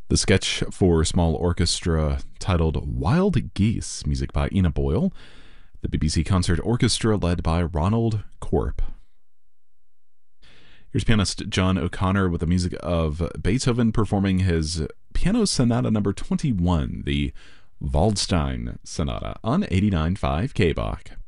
The sketch for small orchestra titled Wild Geese, music by Ina Boyle. The BBC Concert Orchestra led by Ronald Korp. Here's pianist John O'Connor with the music of Beethoven performing his Piano Sonata number 21, the Waldstein Sonata, on 89.5 KBach.